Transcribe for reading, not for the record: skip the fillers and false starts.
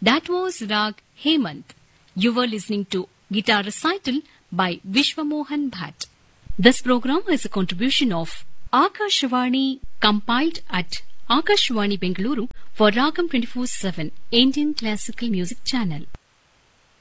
That was Rag Hemant. You were listening to Guitar Recital by Vishwamohan Bhatt. This program is a contribution of Akashvani, compiled at Akashvani Bengaluru for Ragam 24/7 Indian Classical Music Channel.